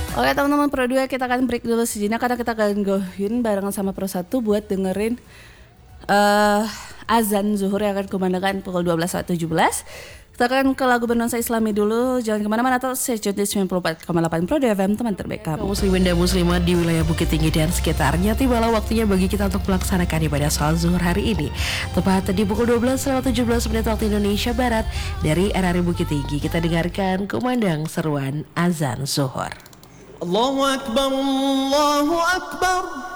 Oke teman-teman Pro 2, kita akan break dulu sejenak karena kita akan goin barengan sama Pro 1 buat dengerin azan zuhur yang akan kumandangkan pukul 12.17. Kita akan ke lagu bernuansa Islami dulu. Jangan kemana-mana, atau stay tune di 94,8 Pro 2 FM, teman terbaik kamu. Muslimin dan muslimat di wilayah Bukit Tinggi dan sekitarnya, tibalah waktunya bagi kita untuk melaksanakan ibadah salat zuhur hari ini. Tepat di pukul 12.17 waktu Indonesia Barat. Dari RRI Bukit Tinggi, kita dengarkan kumandang seruan azan zuhur. Allahu Akbar, Allahu Akbar.